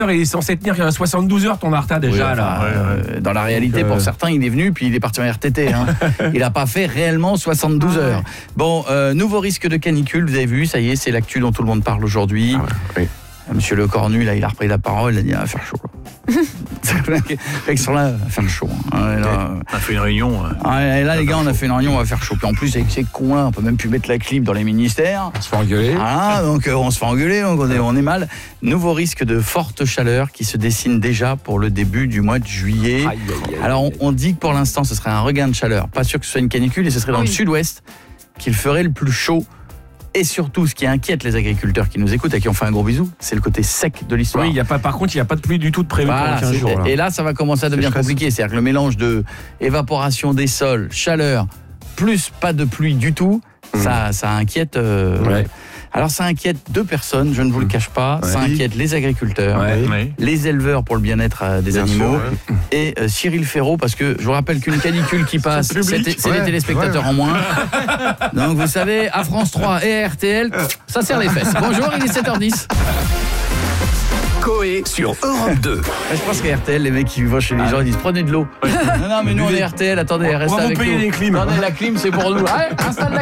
il est censé tenir 72 heures ton Arta déjà. Oui, là. Dans la réalité, pour certains, il est venu puis il est parti en RTT. Hein. Il n'a pas fait réellement 72 heures. Bon, nouveau risque de canicule, vous avez vu, ça y est, c'est l'actu dont tout le monde parle aujourd'hui. Monsieur Le Cornu, là, il a repris la parole, il a dit, va faire chaud. Ils sont là, va faire chaud. Hein. Là, on a fait une réunion. Et là, les gars, on a fait une réunion, on va faire chaud. Puis en plus, avec ces cons-là, on peut même plus mettre la clim dans les ministères. On se fait engueuler. Voilà, donc on se fait engueuler, donc on est mal. Nouveau risque de forte chaleur qui se dessine déjà pour le début du mois de juillet. Alors, on dit que pour l'instant, ce serait un regain de chaleur. Pas sûr que ce soit une canicule, et ce serait dans le sud-ouest qu'il ferait le plus chaud. Et surtout, ce qui inquiète les agriculteurs qui nous écoutent et qui ont fait un gros bisou, c'est le côté sec de l'histoire. Oui, par contre, il n'y a pas de pluie du tout de prévu voilà, pendant 15 jours. Là. Et là, ça va commencer à devenir compliqué. C'est-à-dire que le mélange de évaporation des sols, chaleur, plus pas de pluie du tout, ça inquiète. Alors, ça inquiète deux personnes, je ne vous le cache pas. Ça inquiète les agriculteurs, les éleveurs pour le bien-être des animaux, et Cyril Ferraud, parce que je vous rappelle qu'une canicule qui passe, c'est les téléspectateurs en moins. Donc, vous savez, à France 3 et à RTL, ça serre les fesses. Bonjour, il est 7h10. Coé sur Europe 2. Je pense qu'à RTL, les mecs qui vont chez les gens, ils disent prenez de l'eau. Non, mais nous on est RTL, attendez, restez avec nous. On va payer les clims. Attendez, la clim c'est pour nous. Allez, installe la